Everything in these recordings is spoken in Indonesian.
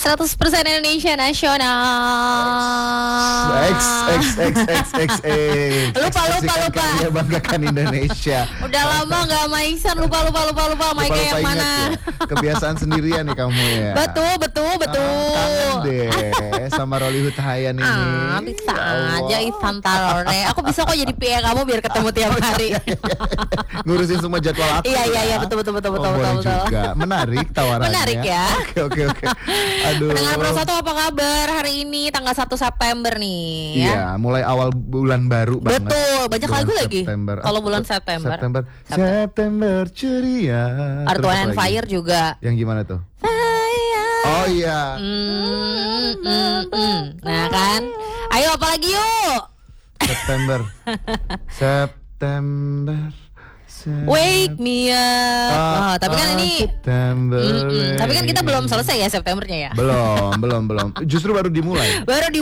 100% Indonesia Nasional. Lupa. Ya, banggakan Indonesia. Udah lama gak main Iksan, lupa Maika yang mana ya. Kebiasaan sendirian nih kamu ya. Betul Kangen deh sama Rolly Hutahayan ini. Bisa aja Iksan Tarore. Aku bisa kok jadi PA kamu biar ketemu tiap hari. Ngurusin semua jadwal aku. Iya, betul. Juga. Menarik tawarannya. Menarik ya. Oke. Aduh. Pendengar Pro 1 apa kabar hari ini tanggal 1 September nih ya? Iya, mulai awal bulan baru banget. Betul, banyak lagu lagi. Kalau bulan September ceria. Earth, Wind and Fire juga. Yang gimana tuh? Fire. Oh iya. Nah kan, ayo apa lagi yuk? September. Wake me up. Tapi kan ini September. Tapi kan kita belum selesai ya Septembernya ya. Belum. Justru baru dimulai.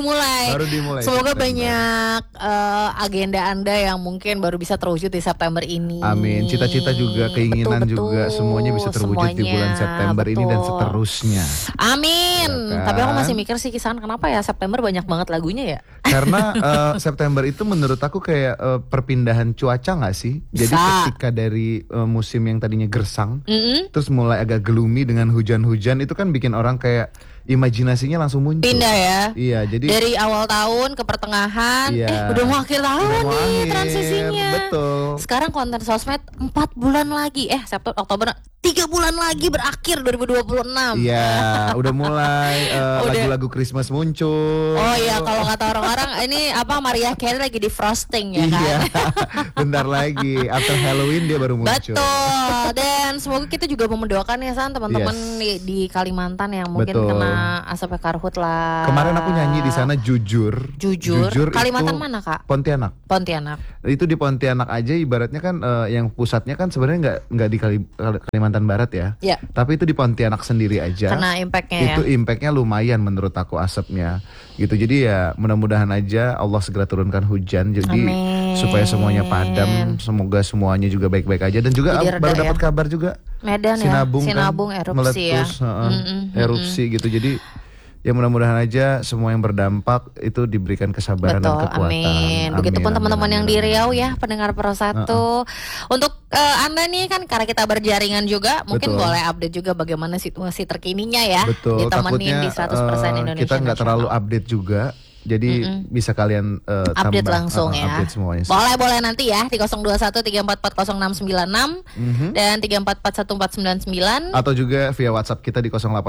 Semoga September. Banyak agenda Anda yang mungkin baru bisa terwujud di September ini. Amin. Cita-cita juga, keinginan betul. juga semuanya bisa terwujud di bulan September ini dan seterusnya. Amin. Ya kan? Tapi aku masih mikir sih Kisan, kenapa ya September banyak banget lagunya ya? Karena September itu menurut aku kayak perpindahan cuaca nggak sih? Jadi ketika dari musim yang tadinya gersang, terus mulai agak gloomy dengan hujan-hujan, itu kan bikin orang kayak imajinasinya langsung muncul. Pindah ya. Iya, jadi dari awal tahun ke pertengahan, udah mau akhir tahun nih transisinya. Betul. Sekarang konten sosmed 4 bulan lagi, September, Oktober, 3 bulan lagi berakhir 2026. Iya, udah mulai lagu-lagu Christmas muncul. Oh iya, kalau kata orang-orang ini apa, Mariah Carey lagi di frosting ya kan. Iya. Bentar lagi after Halloween dia baru muncul. Betul. Dan semoga kita juga mendoakan ya San teman-teman di Kalimantan yang mungkin kena asap karhut lah. Kemarin aku nyanyi di sana jujur. Kalimantan mana Kak? Pontianak. Itu di Pontianak aja ibaratnya kan yang pusatnya kan sebenarnya nggak di Kalimantan Barat ya. Tapi itu di Pontianak sendiri aja. Karena impactnya itu impactnya lumayan menurut aku asapnya. Gitu. Jadi ya mudah-mudahan aja Allah segera turunkan hujan. Jadi supaya semuanya padam. Semoga semuanya juga baik-baik aja. Dan juga baru dapat kabar juga Medan Sinabung kan, erupsi meletus, erupsi gitu. Jadi ya mudah-mudahan aja semua yang berdampak itu diberikan kesabaran dan kekuatan. Amin. Begitupun teman-teman yang di Riau ya, pendengar Pro 1. Untuk Anda nih kan karena kita berjaringan juga, mungkin boleh update juga bagaimana situasi terkininya ya. Betul. Ditemenin di 100% Indonesia. Kita nggak terlalu update juga. Jadi bisa kalian update tambah, langsung ya. Update semuanya. Boleh nanti ya di 021-344-0696 dan 344-1499. Atau juga via WhatsApp kita di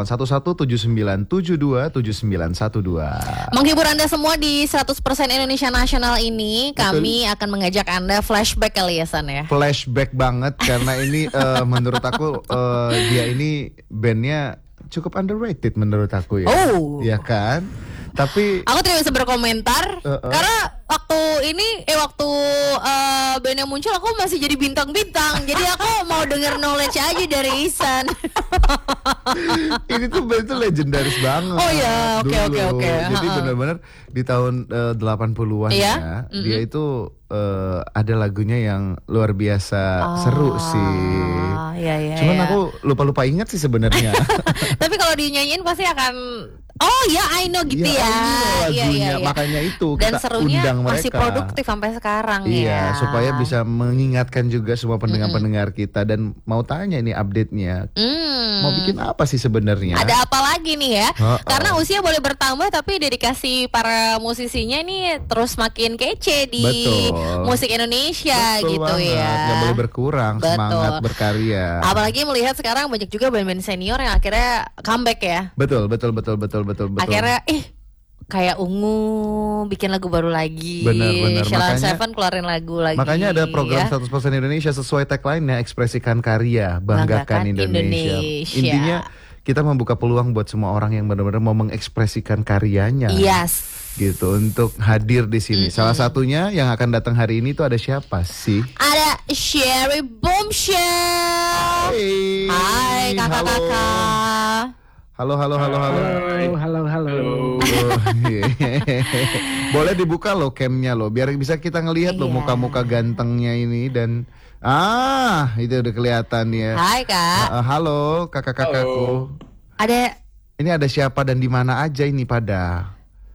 0811-7972-7912. Menghibur Anda semua di 100% Indonesia Nasional ini. Kami akan mengajak Anda flashback kali ya San ya. Flashback banget karena ini menurut aku dia ini bandnya cukup underrated menurut aku ya. Iya kan? Tapi aku tidak bisa berkomentar karena waktu bandnya muncul aku masih jadi bintang-bintang. Jadi aku mau denger knowledge aja dari Isan. Ini tuh betul legendaris banget. Oh ya, oke. Jadi benar-benar di tahun 80-an ya, dia itu ada lagunya yang luar biasa seru sih. Iya. Cuman aku lupa ingat sih sebenarnya. Tapi kalau dinyanyiin pasti akan I know gitu ya. Lagunya, makanya itu dan kita serunya undang mereka. Masih produktif sampai sekarang ya. Iya, supaya bisa mengingatkan juga semua pendengar-pendengar kita. Dan mau tanya ini update-nya, mau bikin apa sih sebenarnya? Ada apa lagi nih ya? Karena usia boleh bertambah tapi dedikasi para musisinya nih terus makin kece di musik Indonesia. Betul gitu banget. Ya. Gak boleh berkurang semangat berkarya. Apalagi melihat sekarang banyak juga band-band senior yang akhirnya comeback ya. Betul. Akhirnya kayak Ungu bikin lagu baru lagi. Benar. Sheila Seven keluarin lagu lagi. Makanya ada program 100% Indonesia sesuai tagline-nya, ekspresikan karya, banggakan Indonesia. Intinya kita membuka peluang buat semua orang yang benar-benar mau mengekspresikan karyanya. Yes. Gitu untuk hadir di sini. Salah satunya yang akan datang hari ini tuh ada siapa sih? Ada Sherry Bombshell. Hai kakak-kakak. Halo. Halo. Boleh dibuka loh camnya loh, biar bisa kita ngelihat loh muka-muka gantengnya ini dan itu udah kelihatan ya. Hai kak. Halo kakak-kakakku. Ada Ini ada siapa dan di mana aja ini pada?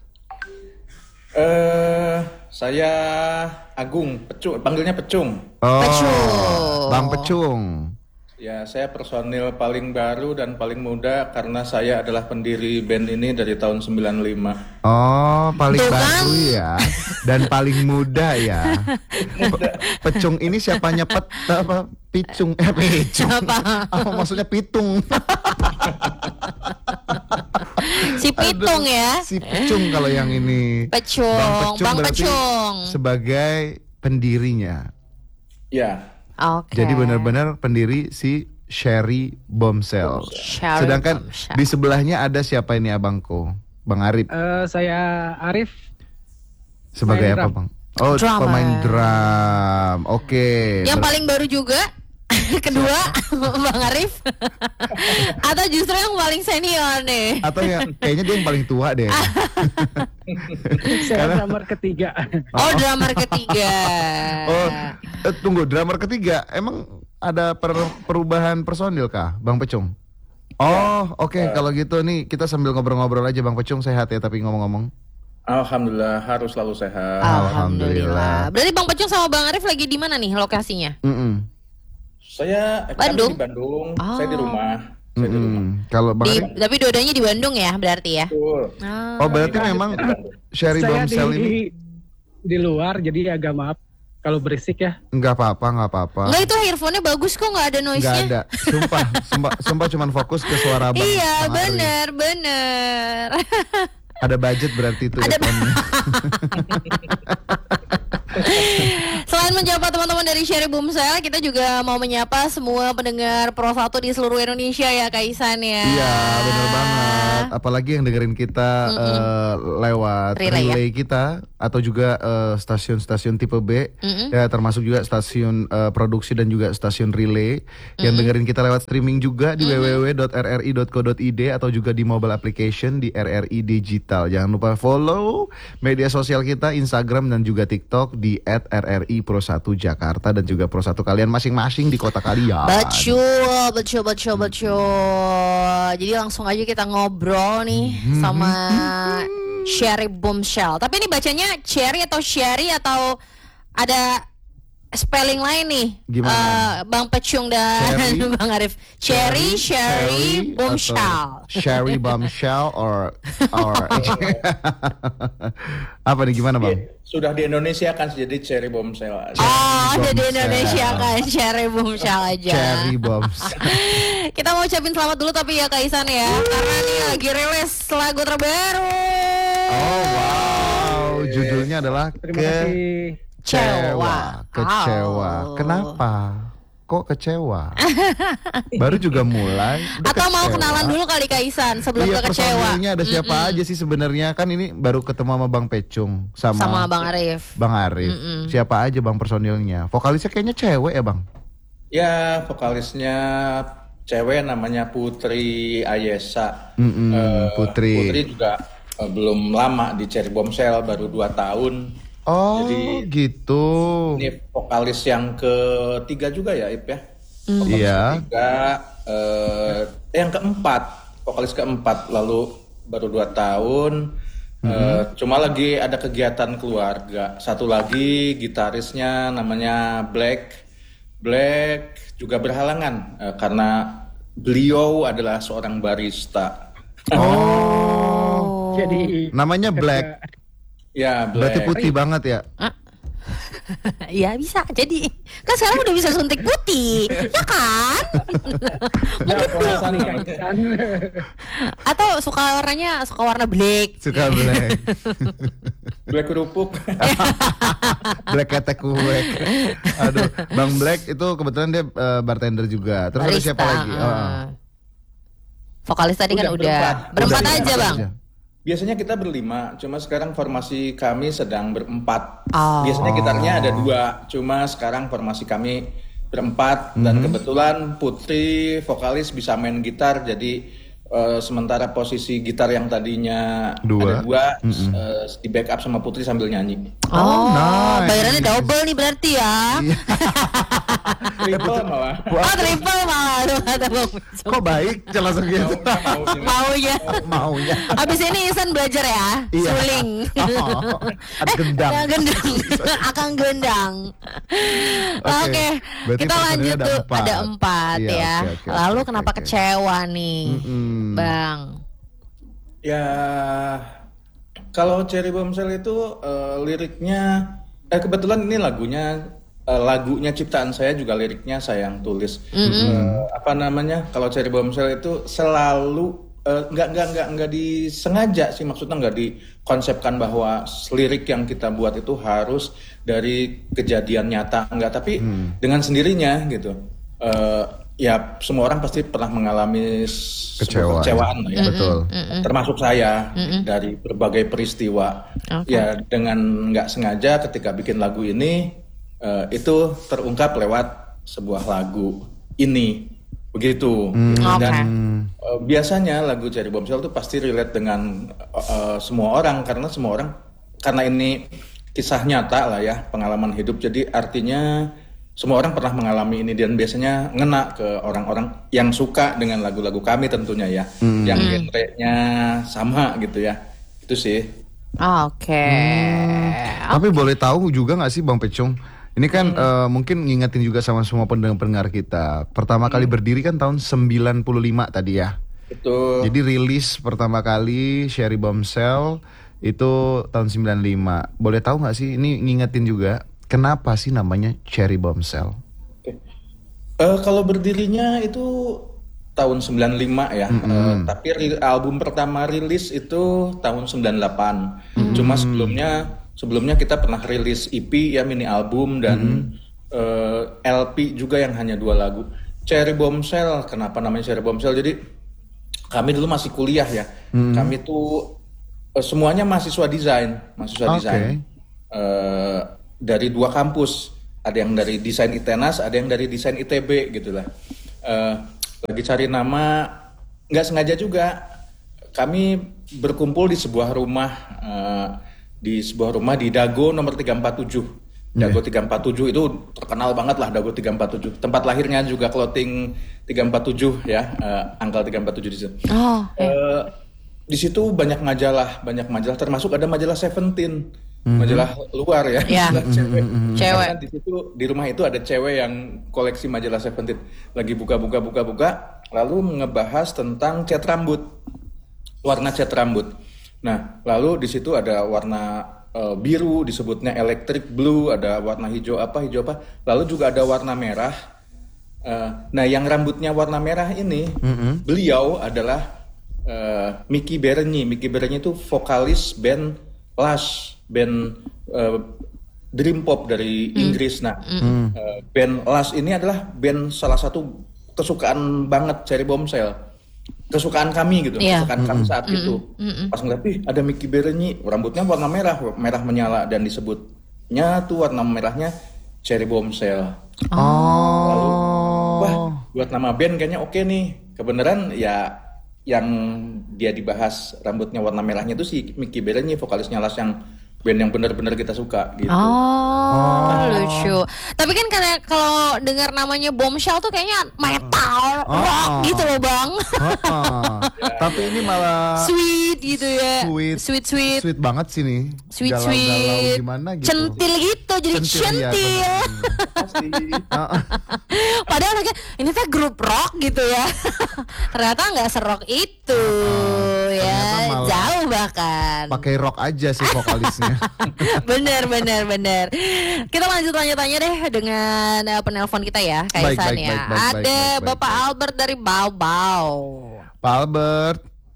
Saya Agung, panggilnya Pecung. Oh, Pecung. Bang Pecung. Ya, saya personil paling baru dan paling muda karena saya adalah pendiri band ini dari tahun 95. Oh, paling Tuh kan? baru ya. Dan paling muda ya. Pecung ini siapanya apa? Picung. Picung. Apa? Apa maksudnya pitung? Si Pitung ya. Si Pecung kalau yang ini. Pecung, Bang berarti Pecung. sebagai pendirinya. Ya. Oke. Jadi benar-benar pendiri si Sherry Bombshell. Sherry Sedangkan Bombshell. di sebelahnya ada siapa ini abangku? Bang Arif. Saya Arif. Sebagai pemain apa drum. bang? Oh, Drummer. pemain drum. Oke. Yang paling baru juga kedua Bang Arif. Atau justru yang paling senior nih? Atau ya kayaknya dia yang paling tua deh. Saya drummer ketiga. Oh, drummer ketiga. Oh, tunggu, drummer ketiga. Emang ada perubahan personil kah, Bang Pecung? Oh, oke. Kalau gitu nih kita sambil ngobrol-ngobrol aja, Bang Pecung. Sehat ya tapi ngomong-ngomong. Alhamdulillah, harus selalu sehat. Alhamdulillah. Berarti Bang Pecung sama Bang Arif lagi di mana nih lokasinya? Saya Bandung? kami di Bandung, Oh. saya di rumah. Saya di rumah. Kalau Bang Arif, Tapi dua-duanya di Bandung ya berarti ya? Betul. oh berarti memang Sherry Saya Bombshell ini di luar, jadi agak maaf kalau berisik ya. nggak apa-apa. Enggak, itu earphone-nya bagus kok, nggak ada Nggak noise-nya. ada. Sumpah cuman fokus ke suara Bang. Iya, Bang Arif. bener. Ada budget berarti itu. Ada earphone-nya. Selain menyapa teman-teman dari Sherry Bombshell, kita juga mau menyapa semua pendengar Pro 1 di seluruh Indonesia ya, Kak Isan ya. Iya, benar banget. Apalagi yang dengerin kita lewat relay kita atau juga stasiun-stasiun tipe B, ya termasuk juga stasiun produksi dan juga stasiun relay yang dengerin kita lewat streaming juga di www.rri.co.id atau juga di mobile application di RRI Digital. Jangan lupa follow media sosial kita, Instagram dan juga TikTok di @RRI Pro 1 Jakarta dan juga Pro 1 kalian masing-masing di kota kalian. Betul. Jadi langsung aja kita ngobrol nih sama Sherry Bombshell. Tapi ini bacanya Cherry atau Sherry atau ada spelling lain nih? Gimana? Bang Pecung dan Sherry? Bang Arif. Sherry Bombshell. Sherry Bombshell or apa nih, gimana Bang? Sudah di Indonesia kan jadi Cherry Bombshell aja. Oh, ada di Bombshell. Indonesia kan Sherry Bombshell aja. Cherry Bombshell. Kita mau ucapin selamat dulu tapi ya Kak Isan ya, karena nih lagi rilis lagu terbaru. Oh wow, judulnya adalah Terima kasih. Kecewa. Kecewa. Oh. Kenapa? Kok kecewa? Baru juga mulai. udah Atau mau kecewa. kenalan dulu kali Kak Isan sebelum Iya, ke kecewa. personilnya ada siapa aja sih sebenarnya? Kan ini baru ketemu sama Bang Pecung Sama Bang Arif. Bang Arif. Siapa aja Bang personilnya? Vokalisnya kayaknya cewek ya Bang? Ya, vokalisnya cewek namanya Putri Ayesa. Putri. Putri juga belum lama di Cherry Bombshell, baru 2 tahun. Oh Jadi, gitu. Ini vokalis yang ketiga juga ya, Ip ya? Vokalis Iya. ketiga, yang keempat, vokalis keempat, lalu baru 2 tahun. Cuma lagi ada kegiatan keluarga. Satu lagi gitarisnya namanya Black juga berhalangan karena beliau adalah seorang barista. Oh. Jadi Namanya Black. Ya, Black. Berarti putih banget ya? Iya bisa jadi. Kan sekarang udah bisa suntik putih. Ya kan? Atau suka warna black. Suka Black. Black kerupuk. Black ketek kue. Aduh, Bang Black itu kebetulan dia bartender juga. Terus ada siapa Barista, lagi? Vokalis tadi kan udah. Berempat Udah, aja Bang. Biasanya kita berlima, cuma sekarang formasi kami sedang berempat. Oh. Biasanya gitarnya ada 2, cuma sekarang formasi kami berempat. Dan kebetulan Putri vokalis bisa main gitar, jadi sementara posisi gitar yang tadinya ada 2 di backup sama Putri sambil nyanyi. Oh, nice. bayarannya double nih berarti ya. Triple malah. Oh, triple malah. Aduh, kata Bang Bejo. Kok baik langsung gitu. Maunya. Maunya. Abis ini Ihsan belajar ya, Iya. suling. Ada gendang. Gendang. Akan gendang. Oke, berarti kita lanjut personilnya tuh. Ada 4 Iya, ya. oke, Lalu oke, kenapa oke. kecewa nih, Bang? Ya, kalau Cherry Bombshell itu liriknya, kebetulan ini lagunya ciptaan saya juga liriknya saya yang tulis. Apa namanya? Kalau Cherry Bombshell itu selalu nggak disengaja sih, maksudnya nggak dikonsepkan bahwa lirik yang kita buat itu harus dari kejadian nyata, nggak, tapi dengan sendirinya gitu. Ya semua orang pasti pernah mengalami sebuah kekecewaan lah ya. Betul. Termasuk saya dari berbagai peristiwa. Ya dengan nggak sengaja ketika bikin lagu ini itu terungkap lewat sebuah lagu ini begitu. Dan biasanya lagu Cherry Bombshell itu pasti relate dengan semua orang karena ini kisah nyata lah ya, pengalaman hidup. Jadi artinya semua orang pernah mengalami ini dan biasanya ngena ke orang-orang yang suka dengan lagu-lagu kami tentunya ya, yang genre-nya sama gitu ya. Itu sih. Oke. Tapi boleh tahu juga nggak sih Bang Pecung? Ini kan mungkin ngingetin juga sama semua pendengar kita. Pertama kali berdiri kan tahun 95 tadi ya. Betul. Jadi rilis pertama kali Cherry Bombshell itu tahun 95. Boleh tahu nggak sih, ini ngingetin juga, kenapa sih namanya Cherry Bombshell? Kalau berdirinya itu tahun 95 ya. Tapi album pertama rilis itu tahun 98. Cuma sebelumnya kita pernah rilis EP ya, mini album dan LP juga yang hanya 2 lagu. Cherry Bombshell, kenapa namanya Cherry Bombshell? Jadi kami dulu masih kuliah ya. Kami tuh semuanya mahasiswa desain. Dari 2 kampus, ada yang dari desain ITENAS, ada yang dari desain ITB gitulah. Lagi cari nama, nggak sengaja juga kami berkumpul di sebuah rumah di Dago nomor 347. Dago 347 itu terkenal banget lah, Dago 347. Tempat lahirnya juga clothing 347 ya, angka 347 di situ. Di situ banyak majalah termasuk ada majalah Seventeen. Majalah luar ya, cewek. Karena di situ, di rumah itu ada cewek yang koleksi majalah Seventeen. Lagi buka, lalu ngebahas tentang cat rambut, warna cat rambut. Nah, lalu di situ ada warna biru, disebutnya electric blue, ada warna hijau apa, lalu juga ada warna merah. Nah, yang rambutnya warna merah ini, beliau adalah Mickey Berenyi. Mickey Berenyi itu vokalis band Lush, band dream pop dari Inggris. Nah, band Lush ini adalah band salah satu kesukaan banget Cherry Bombshell, kesukaan kami gitu, kesukaan kami saat itu. Pas ngeliat, ada Mickey Berenyi, rambutnya warna merah menyala, dan disebutnya tuh warna merahnya Cherry Bombshell. Lalu, wah, buat nama band kayaknya oke nih. Kebenaran ya, yang dia dibahas rambutnya warna merahnya itu si Mickey Berenyi, vokalisnya Lush, yang band yang benar-benar kita suka gitu. Lucu. Tapi kan karena kalau dengar namanya Bombshell tuh kayaknya metal, rock gitu loh Bang. Tapi ini malah sweet gitu ya. Sweet banget sih nih. Galau-galau gimana gitu. Centil gitu, jadi centil. Padahal ini tuh grup rock gitu ya. Ternyata nggak serok itu ya, jauh bahkan. Pakai rock aja sih vokalisnya. bener. Kita lanjut tanya-tanya deh dengan penelpon kita ya, Kaisan ya. Ada Bapak Albert dari Bau. Pak Albert.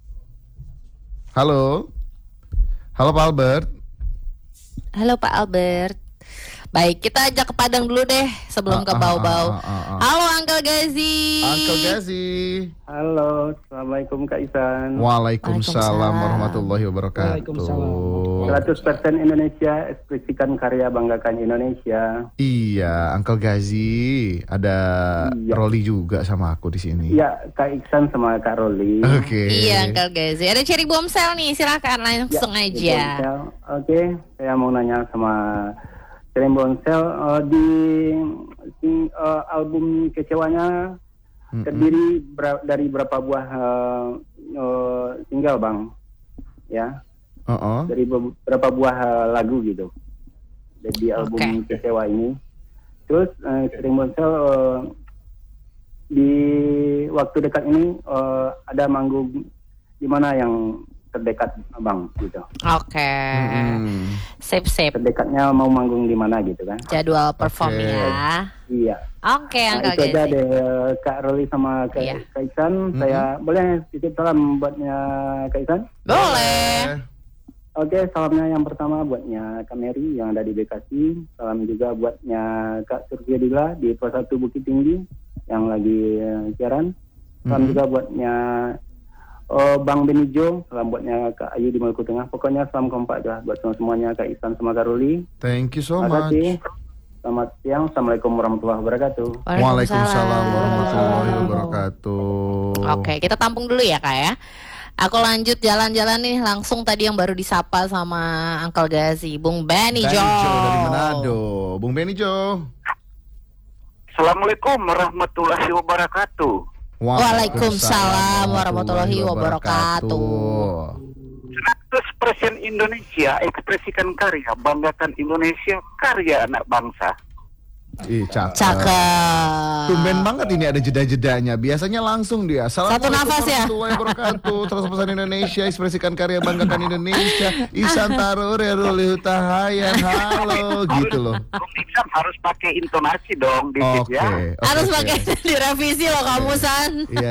Halo Pak Albert. Halo Pak Albert. Baik, kita ajak ke Padang dulu deh sebelum ke Bau-Bau. Halo Uncle Gazi. Uncle Gazi. Halo, Assalamualaikum Kak Isan. Waalaikumsalam warahmatullahi wabarakatuh. 100% Indonesia, ekspresikan karya, banggakan Indonesia. Iya, Uncle Gazi. Ada Rolly juga sama aku di sini. Iya, Kak Iksan sama Kak Rolly. Oke. Iya, Uncle Gazi. Ada Cherry Bombshell nih, silakan langsung aja. Oke, saya mau nanya sama Cirebon Cell di album Kecewanya terdiri dari berapa buah single bang, ya? Dari beberapa buah lagu gitu di album Kecewa ini. Terus Cirebon Cell di waktu dekat ini ada manggung di mana yang terdekat bang gitu. Sip. Terdekatnya mau manggung di mana gitu kan? Jadwal performnya. Iya. Uncle itu aja Gazi. deh Kak Roli sama Kak Isan. Saya boleh titip salam buatnya Kak Isan? Boleh. Oke, salamnya yang pertama buatnya Kak Mary yang ada di Bekasi. Salam juga buatnya Kak Surya Dila di Pos 1 Bukit Tinggi yang lagi siaran. Salam juga buatnya Bang Benijo, salam buatnya Kak Ayu di Maluku Tengah. Pokoknya salam kompak lah buat semuanya Kak Isan sama Kak Ruli. Thank you so Terima much. kasih. Selamat siang. Assalamualaikum warahmatullahi wabarakatuh. Waalaikumsalam warahmatullahi wabarakatuh. Oke, kita tampung dulu ya Kak ya. Aku lanjut jalan-jalan nih langsung tadi yang baru disapa sama Uncle Gazi, Bung Benijo. Dari Manado, Bung Benijo. Assalamualaikum warahmatullahi wabarakatuh. Waalaikumsalam warahmatullahi wabarakatuh. 100% Indonesia, ekspresikan karya, banggakan Indonesia, karya anak bangsa. Ih, cakep. Cakep. Tumben banget ini ada jeda-jedanya. Biasanya langsung dia. Satu nafas ya. Warahmatullahi wabarakatuh. 100% Indonesia, ekspresikan karya, banggakan Indonesia. Isan Tarure Ruli Hutahayan. Halo, gitu loh. Bung Iksan harus pakai intonasi dong dikit ya. Harus pakai direvisi loh kamu San. Iya.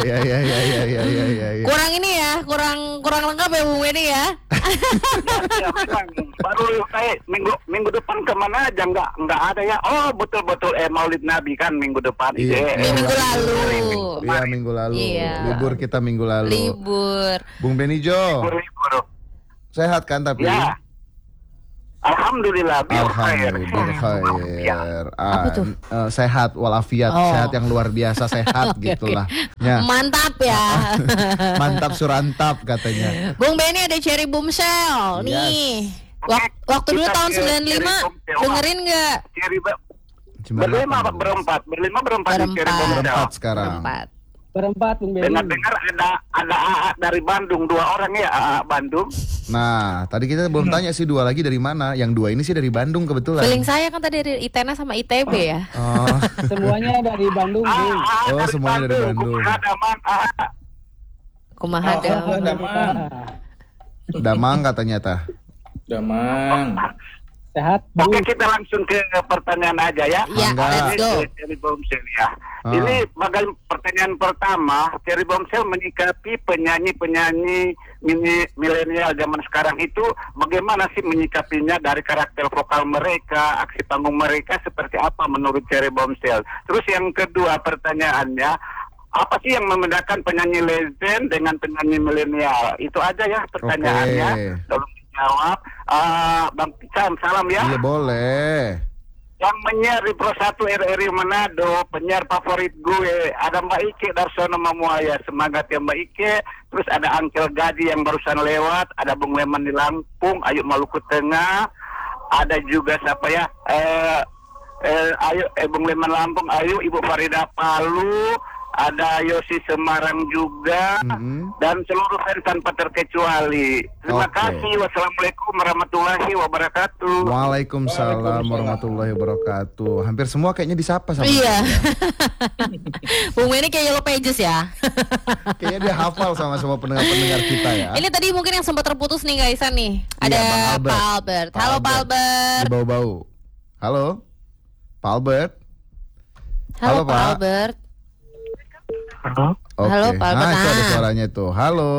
Kurang ini ya, kurang lengkap ya Bung Beni ya. Ya, memang. Baru kayak minggu depan kemana aja nggak ada ya. Oh betul Maulid Nabi kan minggu depan. Minggu lalu. Iya minggu lalu. Iya. Libur kita minggu lalu. Libur. Bung Benijo. Libur. Sehat kan tapi? Ya. Alhamdulillah. Khair. Apa tuh? Sehat walafiat, sehat yang luar biasa sehat gitulah. Ya. Mantap ya. Mantap surantap katanya. Bung Beni ada Cherry Boomshell nih. Waktu dulu tahun 95 dengerin nggak? Berlima berempat sekarang. Berempat Bung Beni. Dengar ada AA dari Bandung, 2 orang ya, AA Bandung. Nah, tadi kita belum tanya sih 2 lagi dari mana. Yang 2 ini sih dari Bandung kebetulan. Feeling saya kan tadi dari ITENA sama ITB ya. Oh. Semuanya dari Bandung, Bung. Oh, semuanya dari Bandung. Kumaha Damang katanya tah. Damang. Sehat, Bung. Oke, kita langsung ke pertanyaan aja ya. Ya, let's go. Cherry Boomshell ya. Ini bagai pertanyaan pertama, Cherry Boomshell menyikapi penyanyi-penyanyi milenial zaman sekarang itu bagaimana sih menyikapinya dari karakter vokal mereka, aksi panggung mereka seperti apa menurut Cherry Boomshell? Terus yang kedua pertanyaannya, apa sih yang membedakan penyanyi legend dengan penyanyi milenial? Itu aja ya pertanyaannya. Tolong dijawab. Bang Pican, salam ya. Iya boleh. Yang menyiar di Pro 1 RRI Manado, penyiar favorit gue, ada Mbak Ike Darsono Mamuaya, semangat ya Mbak Ike. Terus ada Uncle Gadi yang barusan lewat, ada Bung Leman di Lampung, Ayu Maluku Tengah, ada juga siapa ya, Bung Leman Lampung, Ayu, Ibu Farida Palu, ada Yosi Semarang juga, dan seluruh fans tanpa terkecuali. Terima kasih. Wassalamualaikum warahmatullahi wabarakatuh. Waalaikumsalam warahmatullahi wabarakatuh. Hampir semua kayaknya disapa sama Iya. Bung Beni kayak Yellow Pages ya. Kayaknya dia hafal sama semua pendengar-pendengar kita ya. Ini tadi mungkin yang sempat terputus nih Kak Isan nih. Iya, Ada Bang Pak Albert. Halo Pak Albert. Di bau-bau. Halo, Pak Albert. Halo Pak. Pak Albert. Halo. Oke. Halo, Pak Albert. Nah, itu ada Nah. suaranya tuh. Halo.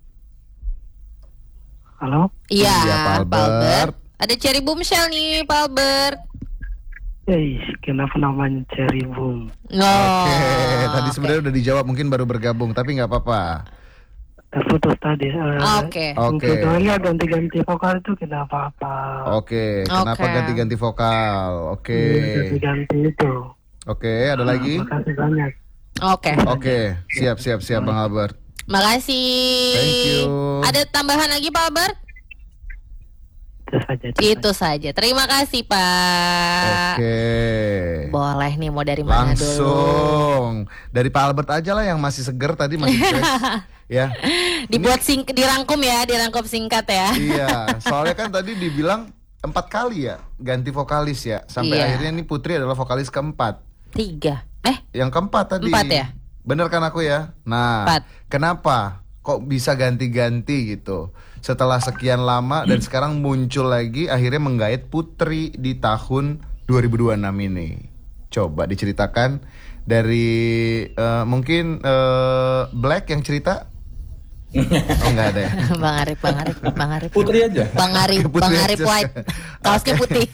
Halo. Iya, Iya, Pak Albert. Ada Cherry Boomshell nih Pak Albert. Kenapa namanya Cherry Boom? Oke, tadi sebenarnya udah dijawab, mungkin baru bergabung, tapi nggak apa-apa. Terputus tadi. Oke. Sebetulnya ganti-ganti vokal itu kenapa apa? Oke, kenapa Oke. ganti-ganti vokal? Oke. Ganti-ganti itu. Oke, ada lagi? Makasih banyak. Oke. Siap Bang Albert. Makasih. Thank you. Ada tambahan lagi Pak Albert? Itu saja. Terima kasih Pak. Oke. Boleh nih, mau dari mana dulu? Langsung dari Pak Albert aja lah yang masih seger tadi, masih fresh. Ya. Dibuat dirangkum singkat ya. Iya, soalnya kan tadi dibilang 4 kali ya ganti vokalis ya. Sampai akhirnya nih Putri adalah vokalis keempat. 3. Yang keempat tadi. 4 ya? Bener kan aku ya? Nah, 4. Kenapa kok bisa ganti-ganti gitu? Setelah sekian lama dan sekarang muncul lagi, akhirnya menggait Putri di tahun 2026 ini. Coba diceritakan dari mungkin Black yang cerita. Oh enggak ada ya. Bang Arif. Putri aja. Bang Arif White. Kaosnya putih.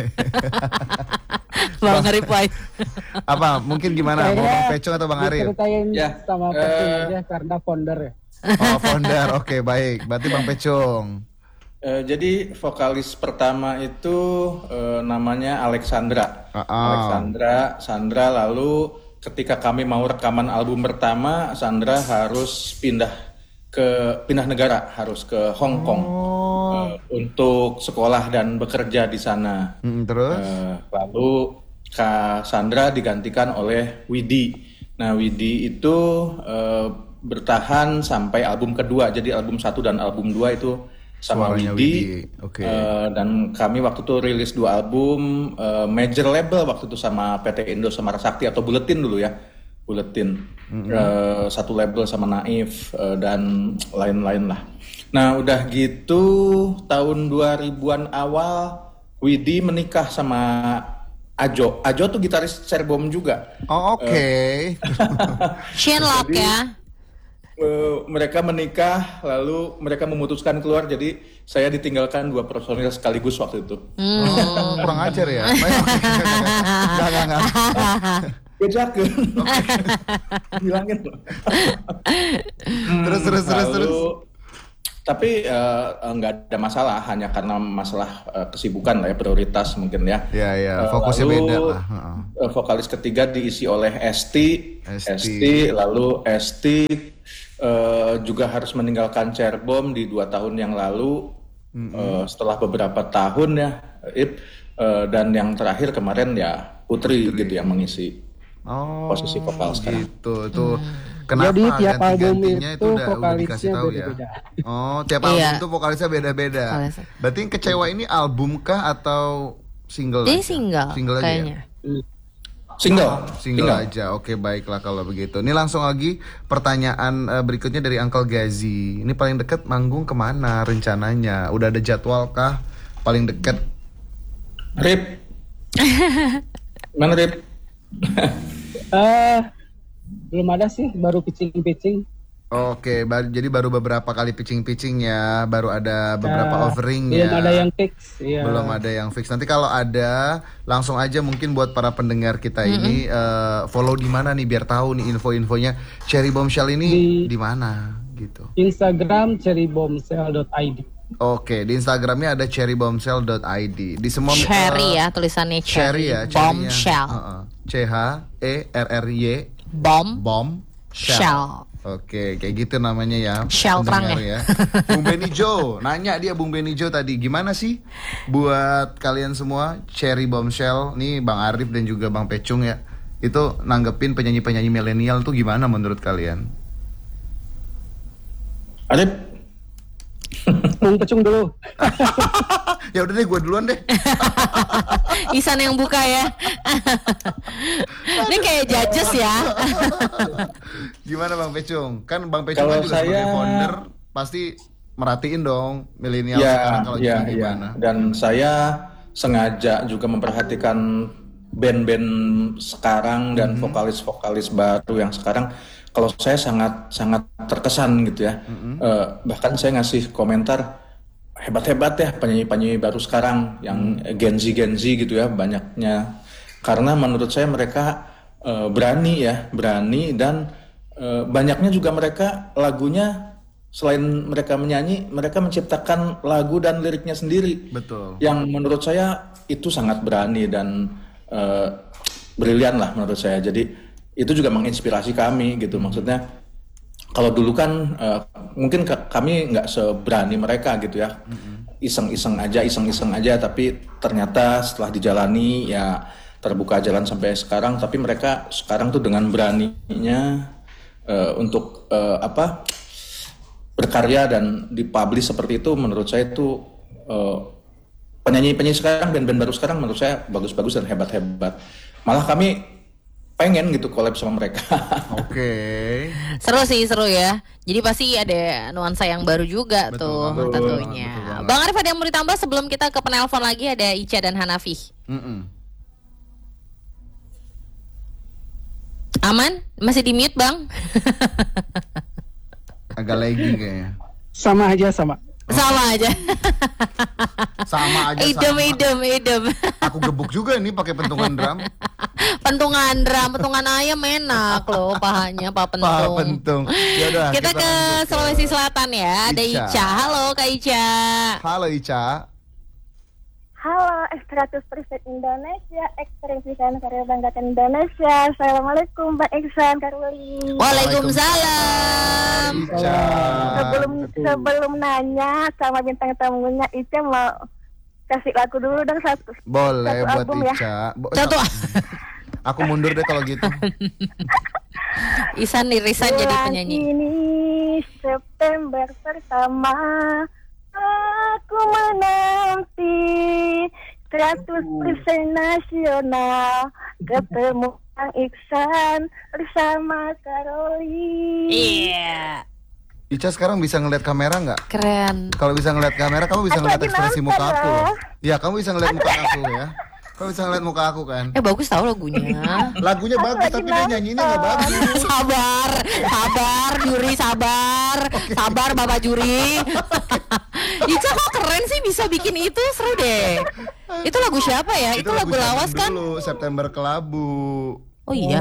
Bang Arif White. Apa? Mungkin gimana? Mau Bang Pecong atau Bang Arif? Ceritain sama Pecong aja karena founder ya. Oh, founder. Oke, baik. Berarti Bang Pecong. Jadi vokalis pertama itu namanya Alexandra. Sandra, lalu ketika kami mau rekaman album pertama, Sandra harus pindah negara, harus ke Hong Kong untuk sekolah dan bekerja di sana. Terus? Lalu Kak Sandra digantikan oleh Widi. Nah, Widi itu bertahan sampai album kedua. Jadi album 1 dan album 2 itu sama Widi. Okay. Dan kami waktu itu rilis 2 album major label waktu itu sama PT Indo Samara Sakti atau Buletin dulu ya. Buletin. 1 label sama Naif dan lain-lain lah. Nah, udah gitu tahun 2000-an awal Widi menikah sama Ajo tuh gitaris Cerbom juga. Oh, oke. Shenlock ya. Mereka menikah, lalu mereka memutuskan keluar, jadi saya ditinggalkan 2 personil sekaligus waktu itu. Kurang ajar ya. Enggak. Bejakeun. Bilangin loh. Terus. Tapi nggak ada masalah, hanya karena masalah kesibukan lah ya, prioritas mungkin ya. Iya, fokusnya beda lah. Vokalis ketiga diisi oleh Esti. Lalu Esti juga harus meninggalkan Cerbom di 2 tahun yang lalu. Setelah beberapa tahun ya, dan yang terakhir kemarin ya Putri. Gitu yang mengisi posisi vokal sekarang. Gitu tuh. Kenapa jadi tiap album itu udah dikasih tahu beda-beda. ya? Oh, tiap album tuh vokalisnya beda-beda. Berarti yang kecewa ini album kah atau single? Ini single aja kayaknya. Ya? Single aja. Oke, baiklah kalau begitu. Ini langsung lagi pertanyaan berikutnya dari Uncle Gazi. Ini paling dekat manggung kemana rencananya? Udah ada jadwal kah? Paling dekat? Rip. Mana Rip? Belum ada sih, baru pitching. Oke, jadi baru beberapa kali pitching ya, baru ada beberapa offering ya. Belum ada yang fix. Ya. Belum ada yang fix. Nanti kalau ada, langsung aja mungkin buat para pendengar kita ini follow di mana nih biar tahu nih info-infonya Cherry Bombshell ini di mana gitu. Instagram cherrybombshell.id. Oke, di Instagramnya ada cherrybombshell.id. Di semua Cherry ya, tulisannya Cherry ya, Bombshell. CHERRY Bombshell. Oke, kayak gitu namanya ya. Shell terang ya. Bung Benny Joe, nanya dia Bung Benny Joe tadi, gimana sih buat kalian semua Cherry Bombshell, nih Bang Arif dan juga Bang Pecung ya, itu nanggepin penyanyi-penyanyi milenial tuh gimana menurut kalian? Arif? Bung Pecung dulu. Ya udah deh, gue duluan deh. Isan yang buka ya. Ini kayak judges ya. Gimana Bang Pecung? Kan Bang Pecung kan juga sebagai founder pasti merhatiin dong milenial sekarang kalau gimana. Dan saya sengaja juga memperhatikan band-band sekarang dan vokalis-vokalis baru yang sekarang. Kalau saya sangat terkesan gitu ya. Bahkan saya ngasih komentar, hebat-hebat ya penyanyi-penyanyi baru sekarang yang Gen Z gitu ya banyaknya. Karena menurut saya mereka berani dan banyaknya juga mereka lagunya selain mereka menyanyi, mereka menciptakan lagu dan liriknya sendiri. Betul. Yang menurut saya itu sangat berani dan brilian lah menurut saya. Jadi itu juga menginspirasi kami gitu. Maksudnya kalau dulu kan mungkin kami nggak seberani mereka gitu ya. iseng-iseng aja, tapi ternyata setelah dijalani ya terbuka jalan sampai sekarang. Tapi mereka sekarang tuh dengan beraninya untuk berkarya dan dipublish seperti itu, menurut saya itu penyanyi-penyanyi sekarang, band-band baru sekarang menurut saya bagus-bagus dan hebat-hebat. Malah kami pengen gitu collab sama mereka. Oke. Seru ya. Jadi pasti ada nuansa yang baru juga Betul, tentunya. betul Bang Arif, ada yang mau ditambah sebelum kita ke penelpon lagi? Ada Ica dan Hanafi. Aman? Masih di mute, Bang? Agak lagging kayaknya. Sama aja. Sama aja. Sama aja. Idem. Aku gebuk juga nih pakai pentungan drum. Pentungan ayam enak loh pahanya, Pak Pentung. Pak Pentung. Yaudah, kita ke lanjut. Sulawesi Selatan ya. Ada Ica. Halo Kak Ica. Halo Ica. Halo, 100% Indonesia, ekspresikan karya banggakan Indonesia. Assalamualaikum, Mbak Iksan Karuli. Waalaikumsalam. Ica. Sebelum nanya sama bintang tamunya, Ica mau kasih lagu dulu dong satu. Boleh satu buat album Ica. Satu. Aku mundur deh kalau gitu. Isan irisan jadi penyanyi. Ini September pertama, aku menanti 100% nasional, ketemu Kang Iksan bersama Karoli. Iya. Ica sekarang bisa ngeliat kamera nggak? Keren. Kalau bisa ngeliat kamera, kamu bisa Aku ngeliat lagi ekspresi nonton muka aku. loh. Ya, kamu bisa ngeliat muka aku ya. Kamu bisa ngeliat muka aku kan. Bagus tahu lagunya. Lagunya Aku bagus, lagi tapi dia nyanyinya nggak bagus. sabar juri, sabar Bapak juri. Ica kok keren sih bisa bikin itu, seru deh. Itu lagu siapa ya? Itu lagu zaman lawas kan? dulu, September Kelabu. Oh iya.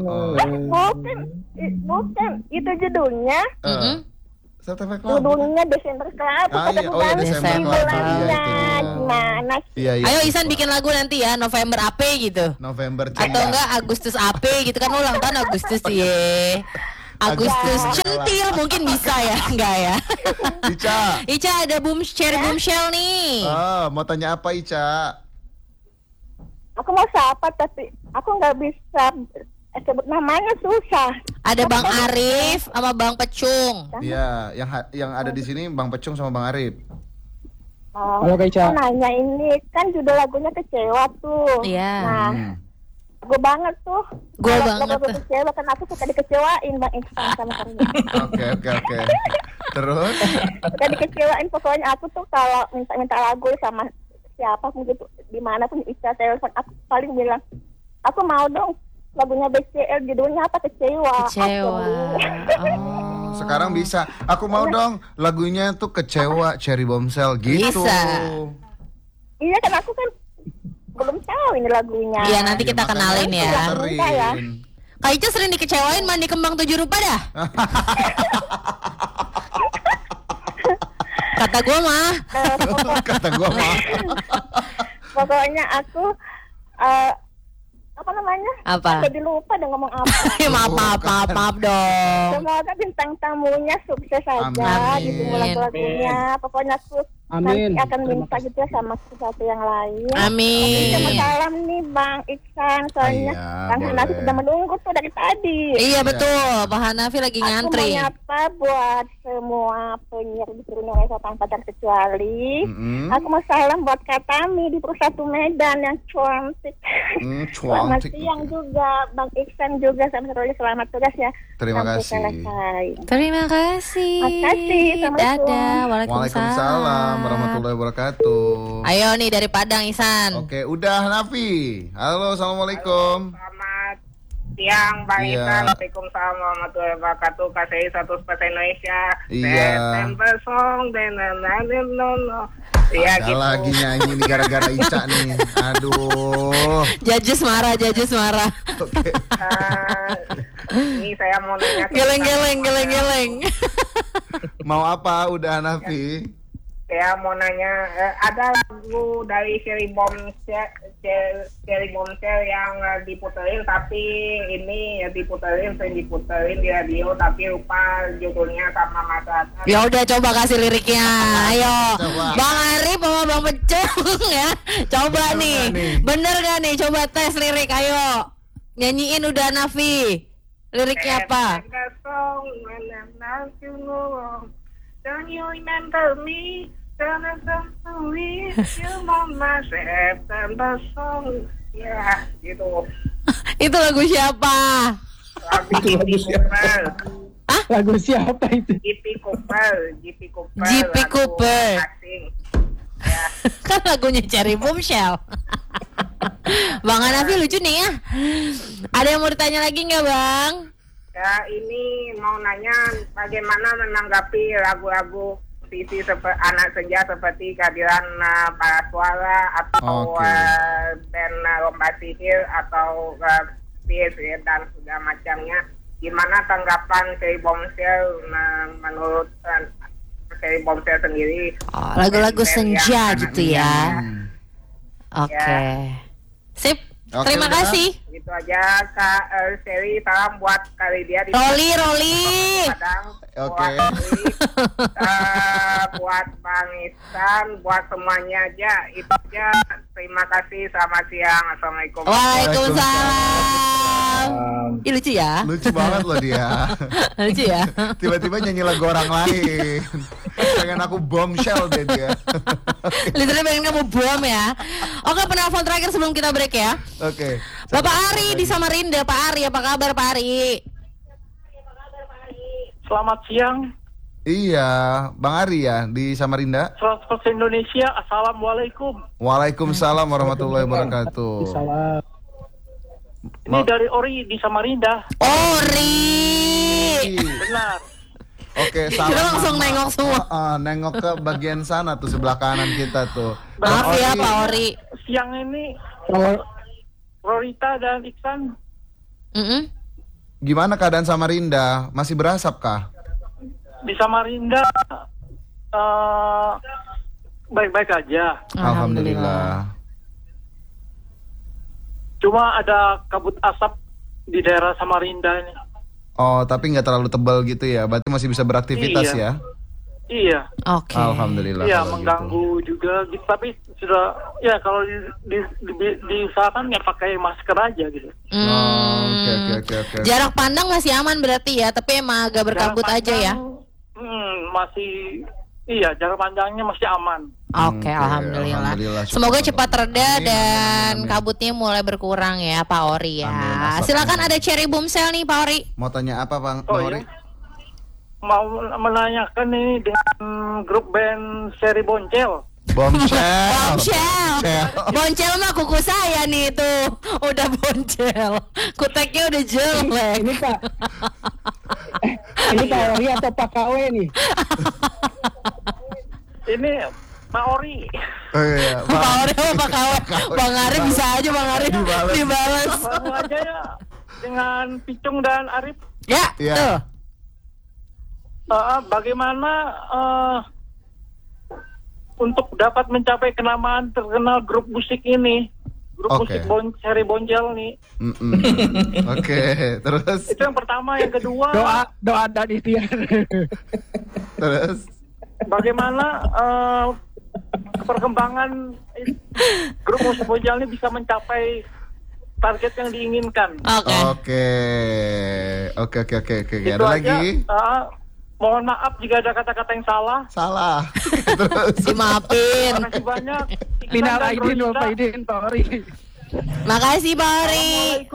Bukan, itu judulnya. September Kelabu. Judulnya Desember Kelabu. Ah, iya. Oh, iya, Desember Kelabu. Bulannya Iya, itu. gimana sih? Iya, iya. Ayo Isan bikin lagu nanti ya, November AP gitu. November Atau ceria. enggak Agustus AP gitu kan, ulang tahun Agustus ya. Agustus centil mungkin bisa ya, enggak ya? Ica ada cherry boomshell nih. Mau tanya apa Ica? Aku mau sapa tapi aku nggak bisa sebut namanya, susah. Ada Bang Arif sama Bang Pecung. Iya, yang ada di sini Bang Pecung sama Bang Arif. Halo Kak Ica. Aku nanya ini kan judul lagunya Kecewa tuh. Iya. Nah, gue banget tuh. Gue Kalau banget lagu tuh. Kecewa kan aku suka dikecewain Bang Iksan sama Karya. Oke. Terus? Suka dikecewain, pokoknya aku tuh kalau minta lagu sama siapa pun gitu, dimanapun bisa telepon, aku paling bilang aku mau dong lagunya BCL, judulnya apa, Kecewa. Oh. Sekarang bisa. Aku mau dong lagunya tuh Kecewa Cherry Bombshell gitu. Bisa. Iya kan, aku kan belum tahu ini lagunya. Iya, nanti kita makanya kenalin ya. kita anterin. Kak Ica sering dikecewain mandi kembang 7 rupa dah. Kata gue mah. Kata gua mah. Pokoknya aku apa namanya? Apa? Jadi lupa udah ngomong apa. maaf dong. Semoga bintang tamunya sukses saja Amin. gitu lagu-lagunya. Pokoknya aku Amin. nanti akan Terima minta kasih. gitu ya sama sesuatu yang lain. Amin. Sama salam nih Bang Iksan, soalnya Iya, Bang Hanafi boleh. sudah menunggu tuh dari tadi. Iya betul, Pak Hanafi lagi Aku ngantri. mau nyapa buat semua penyiar di seluruh Indonesia tanpa terkecuali. Aku mau salam buat Katami di Persatu Medan yang cantik. Selamat Cantik. siang juga Bang Iksan juga, sama Roli, selamat tugas ya. Terima Sampai kasih. selesai. Terima kasih. Makasih, Assalamualaikum. Dadah, Waalaikumsalam warahmatullahi wabarakatuh. Ayo nih dari Padang Isan. Oke, udah Nafi. Halo, assalamualaikum. Selamat siang, Bang Iya. Iksan. Waalaikumsalam warahmatullahi wabarakatuh. KCI 100% Indonesia. Iya. September song. Iya Ada gitu. lagi nyanyi nih gara-gara Ica nih. Aduh. Judges marah. Oke. Ini saya mau nanya. Geleng. Mau apa? Udah Nafi. Saya mau nanya, ada lagu dari Cherry Bombshell yang diputerin, tapi ini sering diputerin di radio, tapi lupa judulnya sama masyarakat. Ya udah coba kasih liriknya. Ayo. Coba. Bang Arif Bang Pecung ya. Coba nih. Bener gak nih? Coba tes lirik, ayo. Nyanyiin udah Nafi. Liriknya apa? Don't you remember me? September song. Ya, gitu. Itu lagu siapa? Lagu Jipi Cooper. Lagu siapa itu? Jipi Cooper. Jipi lagu Cooper. asing. Ya. Kan lagunya Cherry Bombshell. Bang Hanafi lucu nih ya. Ada yang mau ditanya lagi nggak Bang? Ya, ini mau nanya bagaimana menanggapi lagu-lagu sisi anak senja seperti kehadiran para suara atau band Lomba Sihir atau PS dan segala macamnya. Gimana tanggapan Cherry Bombshell menurut Cherry Bombshell sendiri? Lagu-lagu senja gitu ya. Oke. Sip. Terima kasih. Gitu aja Kak Cherry, salam buat kali dia di Roli. Padang. Oke. Buat Bang Ihsan, buat semuanya aja. Itu aja. Terima kasih. Selamat siang. Assalamualaikum. Waalaikumsalam. Ih, lucu ya? Lucu banget loh dia. Lucu ya? Tiba-tiba nyanyi lagu orang lain. Pengen aku bombshell deh dia. Literally pengen kamu bom ya. Oke, penelpon terakhir sebelum kita break ya. Oke. Bapak Ari di Samarinda. Pak Ari, apa kabar Pak Ari? Selamat siang. Iya, Bang Ari ya di Samarinda. 100% Indonesia. Assalamualaikum. Waalaikumsalam warahmatullahi wabarakatuh. Salam. Ini dari Ori di Samarinda. Ori. Benar. Oke, Kita langsung nengok semua. Nengok ke bagian sana tuh, sebelah kanan kita tuh. Maaf ya Pak Ori. Siang ini Rorita dan Iksan. Gimana keadaan Samarinda? Masih berasap kah? Di Samarinda baik-baik aja. Alhamdulillah. Cuma ada kabut asap di daerah Samarinda ini. Oh, tapi nggak terlalu tebal gitu ya? Berarti masih bisa beraktivitas ya? Iya. Oke. Alhamdulillah. Iya, kalau mengganggu gitu. juga gitu. Tapi sudah ya kalau diusahakan ya pakai masker aja gitu. Oke. Jarak pandang masih aman berarti ya, tapi emang agak berkabut aja ya. Masih jarak pandangnya masih aman. Oke, alhamdulillah. Semoga cepat reda dan kabutnya mulai berkurang ya Pak Ori ya. Silakan ada Cherry Bombshell nih Pak Ori. Mau tanya apa Bang Ya? Ori? Mau menanyakan ini dengan grup band Cherry Bombshell. Boncel mah kuku saya nih itu. Udah boncel. Kuteknya udah jelek. Ini Pak. Ini Pak Ori atau Pak KW nih? Ini Pak Ori. Oh iya, Pak Ori sama Pak KW. Bang Arif bisa aja Bang Arif dibalas. Baru aja ya dengan Picung dan Arif. Ya, tuh. Bagaimana untuk dapat mencapai kenamaan terkenal grup musik ini, grup musik Cherry Bombshell nih. Oke, terus? Itu yang pertama, yang kedua doa dan ikhtiar. Terus? Bagaimana perkembangan grup musik Bombshell ini bisa mencapai target yang diinginkan? Oke. Itu Ada aja, lagi? mohon maaf jika ada kata-kata yang salah. Terus? Dimaafin. Terima kasih banyak. Minal aidin wal faidin Pak Ori. Makasih Pak Ori.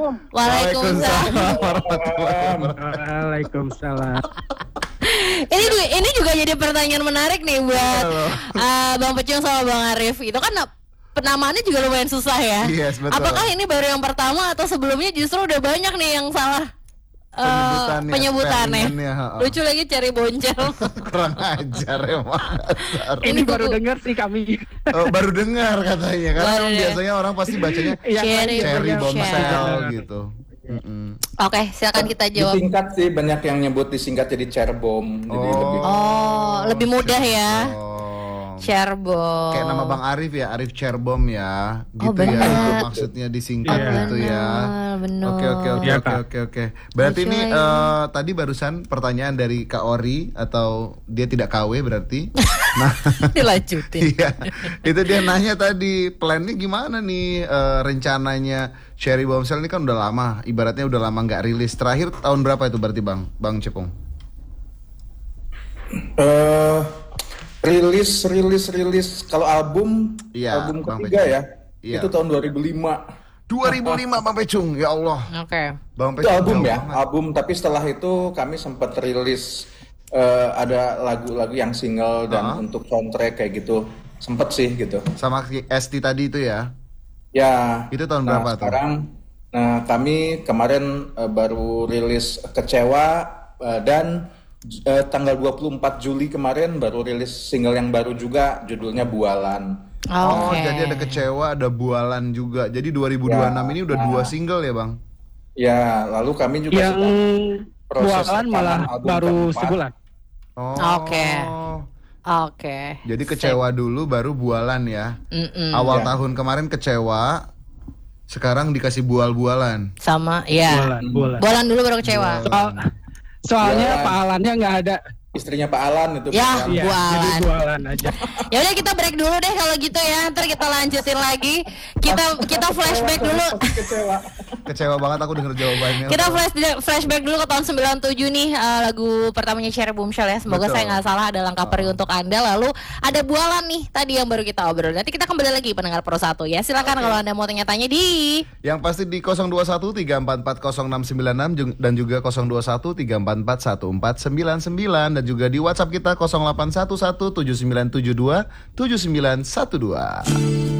Waalaikumsalam. Ini juga jadi pertanyaan menarik nih buat Bang Pecung sama Bang Arif. Itu kan penamaannya juga lumayan susah ya. Yes, betul. Apakah ini baru yang pertama atau sebelumnya justru udah banyak nih yang salah penyebutannya? Lucu lagi Cherry Bombshell. Kurang ajar emang. Ini baru dengar sih kami. Baru dengar katanya. Karena biasanya orang pasti bacanya Cherry Bombshell gitu. Oke, silakan kita jawab. Disingkat sih, banyak yang nyebut disingkat jadi Cerbom. Jadi lebih mudah ya. Cerbom. Kayak nama Bang Arif ya, Arif Cerbom ya. Gitu ya, itu maksudnya disingkat gitu ya. Benar. Oke. Berarti ini tadi barusan pertanyaan dari Kak Ori atau dia tidak KW berarti. Nah, dilanjutin. Iya. Itu dia nanya tadi, plannya gimana nih rencananya Cherry Bombshell ini kan udah lama, ibaratnya udah lama nggak rilis. Terakhir tahun berapa itu berarti Bang Cepung? Rilis kalau album album ketiga ya. Itu tahun 2005 Bang Pecung, ya Allah. Oke. Bang Itu album ya, album. Tapi setelah itu kami sempat rilis ada lagu-lagu yang single dan untuk soundtrack kayak gitu, sempet sih gitu. Sama ST tadi itu ya? Ya. Itu tahun berapa tuh? Sekarang, kami kemarin baru rilis Kecewa dan tanggal 24 Juli kemarin baru rilis single yang baru juga, judulnya Bualan. Jadi ada Kecewa, ada Bualan juga. Jadi 2026 ini udah 2 single ya Bang? Ya, lalu kami juga yang Bualan malah baru sebulan. Oke. Jadi Kecewa dulu baru Bualan ya. Awal tahun kemarin Kecewa, sekarang dikasih Bualan. Sama ya. Bualan dulu baru Kecewa. Soalnya Pak Alannya nggak ada. Istrinya Pak Alan itu. Ya, Bualan aja. Ya udah kita break dulu deh kalau gitu ya. Ntar kita lanjutin lagi. Kita flashback dulu. Kecewa banget aku denger jawabannya. Kita flashback dulu ke tahun 97 nih, lagu pertamanya Cherry Bombshell ya. Semoga saya nggak salah ada Langkah Perih untuk Anda. Lalu ada Bualan nih tadi yang baru kita obrol. Nanti kita kembali lagi pendengar Pro 1 ya. Silakan kalau Anda mau tanya-tanya di yang pasti di 021-344-0696 dan juga 021-344-1499 dan juga di WhatsApp kita 0811-7972-7912.